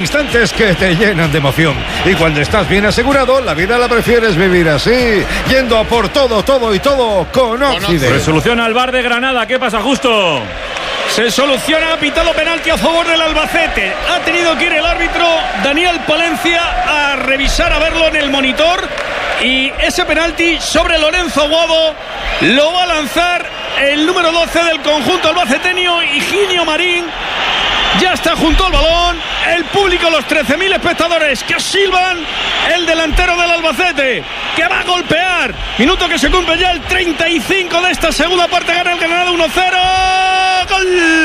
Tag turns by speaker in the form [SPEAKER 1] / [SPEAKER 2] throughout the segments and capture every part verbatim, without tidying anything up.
[SPEAKER 1] instantes que te llenan de emoción. Y cuando estás bien asegurado, la vida la prefieres vivir así, yendo a por todo, todo y todo con Oxide.
[SPEAKER 2] Resolución al V A R de Granada. ¿Qué pasa, Justo?
[SPEAKER 3] Se soluciona, ha pitado penalti a favor del Albacete. Ha tenido que ir el árbitro Daniel Palencia a revisar, a verlo en el monitor. Y ese penalti sobre Lorenzo Guado lo va a lanzar el número doce del conjunto albaceteño, Higinio Marín. Ya está junto al balón. El público, los trece mil espectadores que silban. El delantero del Albacete que va a golpear. Minuto que se cumple ya el treinta y cinco de esta segunda parte. Gana el Granada uno cero. ¡Gol!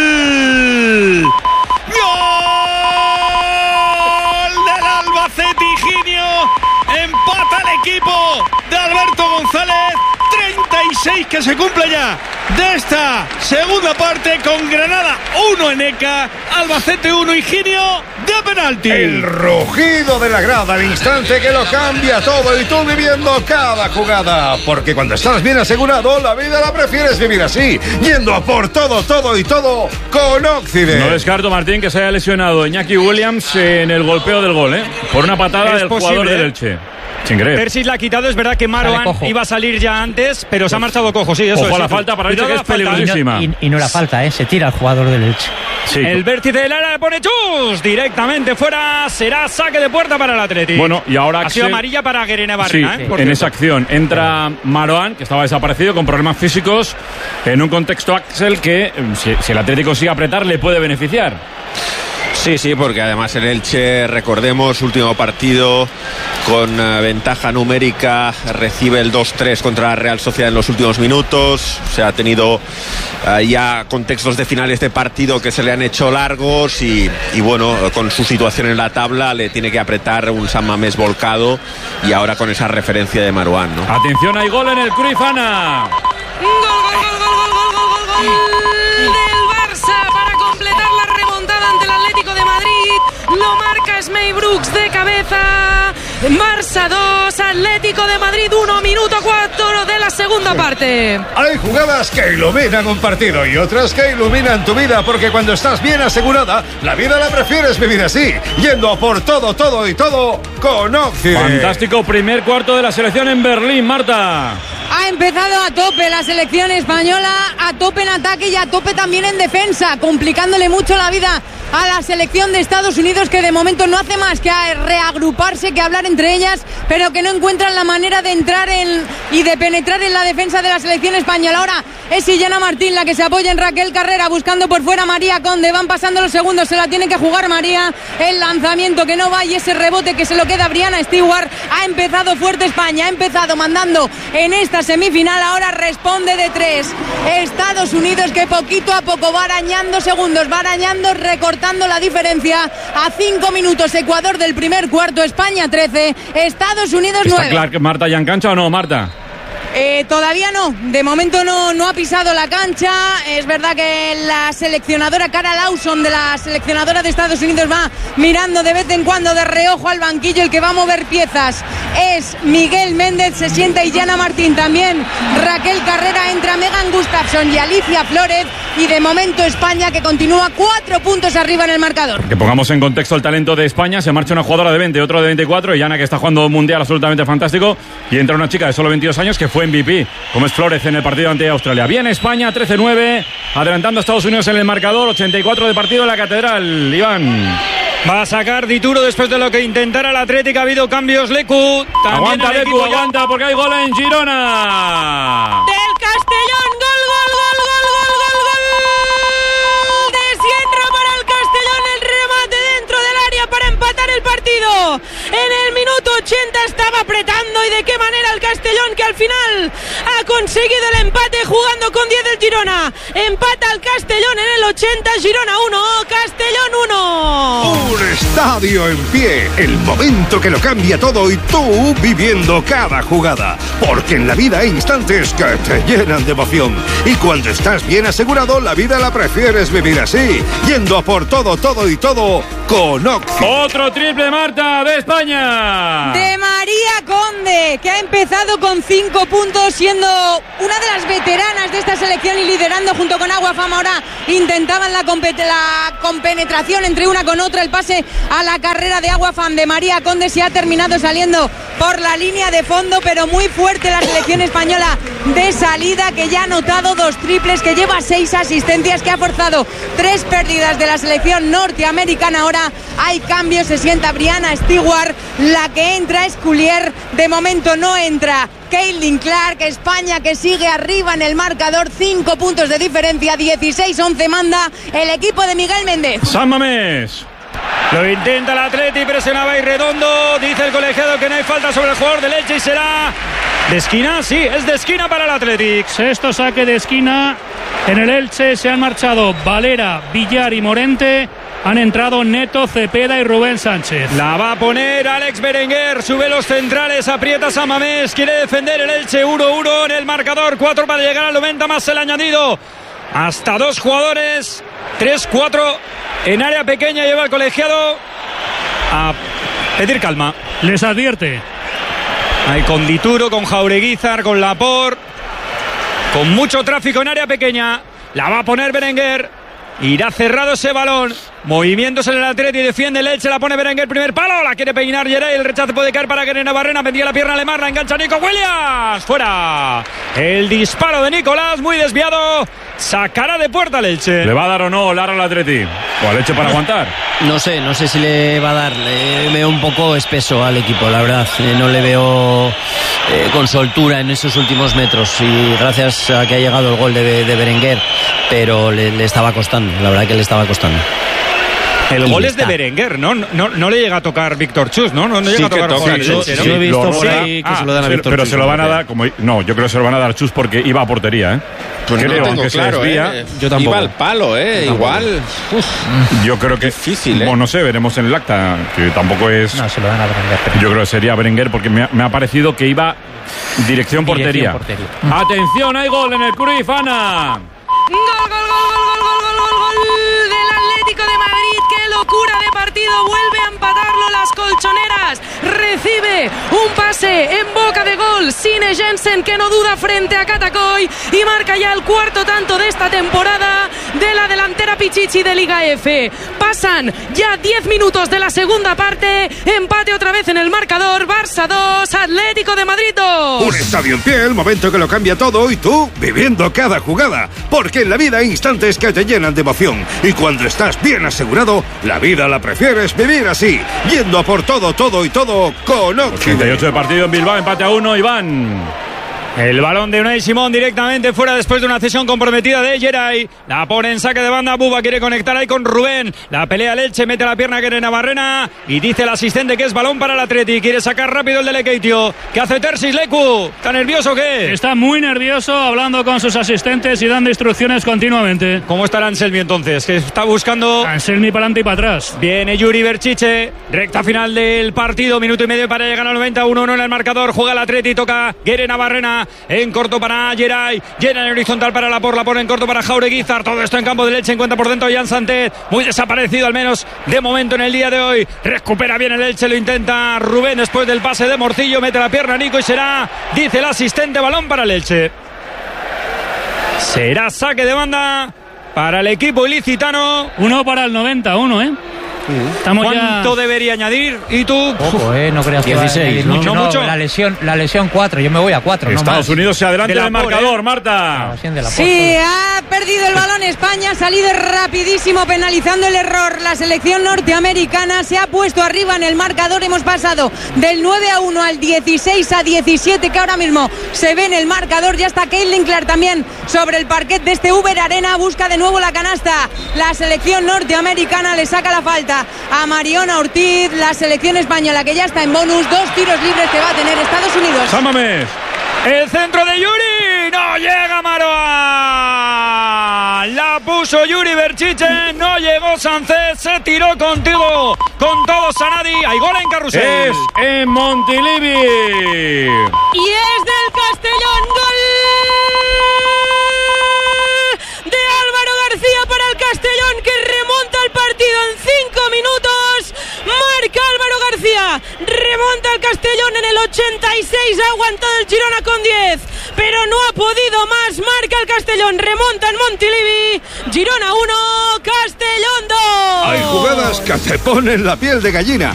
[SPEAKER 3] ¡Gol del Albacete, Higinio! Empata el equipo de Alberto González. treinta y seis que se cumple ya de esta segunda parte, con Granada uno en Eca, Albacete uno, Higinio de penalti.
[SPEAKER 1] El rugido de la grada, el instante que lo cambia todo, y tú viviendo cada jugada, porque cuando estás bien asegurado, la vida la prefieres vivir así, yendo a por todo, todo y todo con Oxide.
[SPEAKER 2] No descarto, Martín, que se haya lesionado Iñaki Williams en el golpeo del gol, ¿eh? Por una patada
[SPEAKER 3] es
[SPEAKER 2] del
[SPEAKER 3] posible,
[SPEAKER 2] jugador
[SPEAKER 3] ¿eh?
[SPEAKER 2] del Elche. Sin creer.
[SPEAKER 3] Persis la ha quitado, es verdad que Marouane iba a salir ya antes, pero se ha marchado cojo, sí, eso
[SPEAKER 2] Ojo
[SPEAKER 3] es.
[SPEAKER 2] a la falta para Elche, que es peligrosísima.
[SPEAKER 4] Y no, y, y no la falta, ¿eh? Se tira el jugador del Elche.
[SPEAKER 2] Sí.
[SPEAKER 3] El vértice del área le pone Chus directamente fuera, será saque de puerta para el Atlético.
[SPEAKER 2] Bueno, y ahora
[SPEAKER 3] ha sido amarilla para Guerena
[SPEAKER 2] sí,
[SPEAKER 3] Barrena, ¿eh?
[SPEAKER 2] en cierto. Esa acción entra Marouane, que estaba desaparecido con problemas físicos, en un contexto, Axel, que si, si el Atlético sigue a apretar le puede beneficiar.
[SPEAKER 5] Sí, sí, porque además el Elche, recordemos, último partido con uh, ventaja numérica, recibe el dos tres contra la Real Sociedad en los últimos minutos. Se ha tenido uh, ya contextos de finales de partido que se le han hecho largos y, y bueno, con su situación en la tabla le tiene que apretar un San Mamés volcado, y ahora con esa referencia de Marouane, ¿no?
[SPEAKER 2] Atención, hay gol en el Cruyff, Ana.
[SPEAKER 6] Gol, gol, gol, gol, gol, gol, gol, gol, gol del Barça para completar la remontada ante el Atlético de Madrid. Lo marca Smey Brooks de cabeza. Barça dos, Atlético de Madrid uno, minuto cuatro de la segunda parte.
[SPEAKER 1] Hay jugadas que iluminan un partido y otras que iluminan tu vida, porque cuando estás bien asegurada, la vida la prefieres vivir así, yendo a por todo, todo y todo con Oxide.
[SPEAKER 2] Fantástico primer cuarto de la selección en Berlín, Marta.
[SPEAKER 7] Ha empezado a tope la selección española, a tope en ataque y a tope también en defensa, complicándole mucho la vida a la selección de Estados Unidos, que de momento no hace más que reagruparse, que hablar entre ellas, pero que no encuentran la manera de entrar en y de penetrar en la defensa de la selección española. Ahora es Illana Martín la que se apoya en Raquel Carrera, buscando por fuera María Conde. Van pasando los segundos, se la tiene que jugar María. El lanzamiento que no va y ese rebote que se lo queda a Brianna Stewart. Ha empezado fuerte España, ha empezado mandando en esta semifinal, ahora responde de tres. Estados Unidos, que poquito a poco va arañando segundos, va arañando, recortando la diferencia a cinco minutos. Ecuador del primer cuarto, España trece, Estados Unidos nueve.
[SPEAKER 2] ¿Está claro que Marta ya en cancha o no, Marta?
[SPEAKER 7] Eh, todavía no, de momento no, no ha pisado la cancha. Es verdad que la seleccionadora Cara Lawson, de la seleccionadora de Estados Unidos, va mirando de vez en cuando de reojo al banquillo. El que va a mover piezas es Miguel Méndez, se sienta Illana Martín también, Raquel Carrera, entra Megan Gustafson y Alicia Flores, y de momento España, que continúa cuatro puntos arriba en el marcador.
[SPEAKER 2] Que pongamos en contexto el talento de España: se marcha una jugadora de veinte, otro de veinticuatro, Illana, que está jugando un mundial absolutamente fantástico, y entra una chica de solo veintidós años que fue M V P, como es Flores, en el partido ante Australia. Bien España, trece nueve, adelantando a Estados Unidos en el marcador. Ochenta y cuatro de partido en la Catedral. Iván.
[SPEAKER 3] Va a sacar Dituro después de lo que intentara el Atlético. Ha habido cambios. Lecu.
[SPEAKER 2] Aguanta Lecu, aguanta, ya, porque hay gol en Girona.
[SPEAKER 6] Del Castellón. Gol, gol, gol, gol, gol, gol, gol. De Sienra para el Castellón. El remate dentro del área para empatar el partido. En el minuto ochenta estaba apretando, y de qué manera el Castellón, que al final ha conseguido el empate jugando con diez del Girona. Empata el Castellón en el ochenta. Girona uno, Castellón uno.
[SPEAKER 1] Un estadio en pie, el momento que lo cambia todo, y tú viviendo cada jugada, porque en la vida hay instantes que te llenan de emoción, y cuando estás bien asegurado, la vida la prefieres vivir así, yendo a por todo, todo y todo con Oxide.
[SPEAKER 2] Otro triple, Marta, de España.
[SPEAKER 7] De María Conde. Conde, que ha empezado con cinco puntos, siendo una de las veteranas de esta selección y liderando junto con Aguafam. Ahora intentaban la, la compenetración entre una con otra. El pase a la carrera de Aguafam de María Conde se ha terminado saliendo por la línea de fondo, pero muy fuerte la selección española de salida, que ya ha anotado dos triples, que lleva seis asistencias, que ha forzado tres pérdidas de la selección norteamericana. Ahora hay cambios, se sienta Brianna Stewart, la que entra es Collier, de momento no entra Caitlin Clark. España que sigue arriba en el marcador, cinco puntos de diferencia, dieciséis once manda el equipo de Miguel Méndez.
[SPEAKER 2] San Mamés.
[SPEAKER 3] Lo intenta el Atleti, presionaba y redondo. Dice el colegiado que no hay falta sobre el jugador del Elche y será de esquina. Sí, es de esquina para el Athletic.
[SPEAKER 8] Sexto saque de esquina en el Elche. Se han marchado Valera, Villar y Morente. Han entrado Neto, Cepeda y Rubén Sánchez.
[SPEAKER 3] La va a poner Alex Berenguer. Sube los centrales, aprieta San Mamés. Quiere defender el Elche. uno uno en el marcador. cuatro para llegar al noventa, más el añadido. Hasta dos jugadores. tres cuatro en área pequeña. Lleva el colegiado a pedir calma.
[SPEAKER 8] Les advierte.
[SPEAKER 3] Hay con Dituro, con Jaureguizar, con Laporte, con mucho tráfico en área pequeña. La va a poner Berenguer. Irá cerrado ese balón. Movimientos en el Atleti, defiende el Elche, la pone Berenguer, primer palo, la quiere peinar Geray, el rechazo puede caer para Guerrero Barrena, vendía la pierna alemán, la engancha Nico Williams, fuera. El disparo de Nicolás, muy desviado, sacará de puerta el Elche.
[SPEAKER 2] ¿Le va a dar o no Lara al Atleti? ¿O al Elche para aguantar?
[SPEAKER 9] No sé, no sé si le va a dar. Le veo un poco espeso al equipo, la verdad. Eh, no le veo eh, con soltura en esos últimos metros, y gracias a que ha llegado el gol de, de Berenguer, pero le, le estaba costando, la verdad que le estaba costando.
[SPEAKER 3] El gol es de Berenguer, ¿no? No, no le llega a tocar Víctor Chus, ¿no? No, no llega
[SPEAKER 5] sí
[SPEAKER 3] a tocar
[SPEAKER 5] toca,
[SPEAKER 3] el
[SPEAKER 5] Chus,
[SPEAKER 3] Elche, ¿no?
[SPEAKER 5] sí, he visto
[SPEAKER 2] por
[SPEAKER 5] ahí que
[SPEAKER 2] ah,
[SPEAKER 5] se lo dan a
[SPEAKER 2] pero,
[SPEAKER 5] Víctor
[SPEAKER 2] pero
[SPEAKER 5] Chus,
[SPEAKER 2] se lo van a
[SPEAKER 5] porque...
[SPEAKER 2] dar, como no, yo creo que se lo van a dar Chus porque iba a portería, ¿eh?
[SPEAKER 5] Pues
[SPEAKER 2] creo,
[SPEAKER 5] no lo tengo
[SPEAKER 2] aunque
[SPEAKER 5] claro,
[SPEAKER 2] se desvía,
[SPEAKER 5] ¿eh? Yo tampoco. Iba al palo, ¿eh? Igual. Uf.
[SPEAKER 2] Yo creo que
[SPEAKER 5] difícil, ¿eh?
[SPEAKER 2] Bueno, no sé, veremos en el acta, que tampoco es.
[SPEAKER 4] No, se lo dan a Berenguer.
[SPEAKER 2] Yo creo que sería Berenguer porque me ha, me ha parecido que iba dirección portería.
[SPEAKER 4] Dirección portería.
[SPEAKER 2] Atención, hay gol en el Cruyff, Ana.
[SPEAKER 6] Gol, gol, gol, gol, gol, gol, gol, gol, gol del Atlético de Madrid. ¡Qué locura de partido! Vuelve a empatarlo las colchoneras. Recibe un pase en boca de gol Sine Jensen, que no duda frente a Catacoy, y marca ya el cuarto tanto de esta temporada de la delantera Pichichi de Liga F. Pasan ya diez minutos de la segunda parte. Empate otra vez en el marcador. Barça dos, Atlético de Madrid dos.
[SPEAKER 1] Un estadio en pie, el momento que lo cambia todo, y tú viviendo cada jugada. Porque en la vida hay instantes que te llenan de emoción, y cuando estás bien asegurado, la vida la prefieres vivir así, yendo a por todo, todo y todo con Occident.
[SPEAKER 2] ochenta y ocho de partido en Bilbao, empate a uno, Iván.
[SPEAKER 3] El balón de Unai Simón directamente fuera después de una cesión comprometida de Geray. La pone en saque de banda. Buba quiere conectar ahí con Rubén. La pelea el Elche, mete la pierna Guerrero Barrena y dice el asistente que es balón para el Atleti. Quiere sacar rápido el de Lekeitio. ¿Qué hace Tersis Leku? ¿Está nervioso o qué?
[SPEAKER 8] Está muy nervioso, hablando con sus asistentes y dando instrucciones continuamente.
[SPEAKER 3] ¿Cómo está Anselmi entonces? Que está buscando...
[SPEAKER 8] Anselmi para adelante y para atrás.
[SPEAKER 3] Viene Yuri Berchiche. Recta final del partido. Minuto y medio para llegar al noventa. uno uno en el marcador. Juega el Atleti. Toca Guerrero Barrena. En corto para Geray, llena en horizontal para Laporte, la pone en corto para Jaureguizar. Todo esto en campo de Leche, encuentra por dentro Jan Santet, muy desaparecido al menos de momento en el día de hoy. Recupera bien el Elche, lo intenta Rubén después del pase de Morcillo, mete la pierna Nico y será, dice el asistente, balón para el Elche. Será saque de banda para el equipo ilicitano.
[SPEAKER 8] Uno para el noventa, uno, ¿eh? Estamos
[SPEAKER 3] ¿Cuánto
[SPEAKER 8] ya...
[SPEAKER 3] debería añadir? ¿Y tú?
[SPEAKER 4] Poco, eh, no creas que
[SPEAKER 9] dieciséis,
[SPEAKER 4] va a
[SPEAKER 3] ¿no? No mucho.
[SPEAKER 4] La lesión, la lesión cuatro, yo me voy a cuatro.
[SPEAKER 2] Estados
[SPEAKER 4] no más.
[SPEAKER 2] Unidos se adelanta
[SPEAKER 3] De
[SPEAKER 2] en el
[SPEAKER 3] la por,
[SPEAKER 2] marcador,
[SPEAKER 3] ¿eh?
[SPEAKER 2] Marta.
[SPEAKER 4] La de la
[SPEAKER 7] Sí, ha perdido el balón España, ha salido rapidísimo penalizando el error. La selección norteamericana se ha puesto arriba en el marcador. Hemos pasado del nueve a uno al dieciséis a diecisiete, que ahora mismo se ve en el marcador. Ya está Caitlin Clark también sobre el parquet de este Uber Arena. Busca de nuevo la canasta. La selección norteamericana le saca la falta a Mariona Ortiz. La selección española, que ya está en bonus. Dos tiros libres que va a tener Estados Unidos.
[SPEAKER 2] San Mamés.
[SPEAKER 3] El centro de Yuri, no llega Maroa, la puso Yuri Berchiche, no llegó Sánchez, se tiró contigo, con todo Sanadi, hay gol en Carrusel.
[SPEAKER 2] Es en Montilivi.
[SPEAKER 6] Y es del Castellón, gol de Álvaro García para el Castellón, que remonta el partido en cinco minutos. Marca Álvaro García. Girona. Remonta el Castellón en el ochenta y seis. Ha aguantado el Girona con diez, pero no ha podido más. Marca el Castellón. Remonta en Montilivi. Girona uno, Castellón dos.
[SPEAKER 1] Hay jugadas que te ponen la piel de gallina.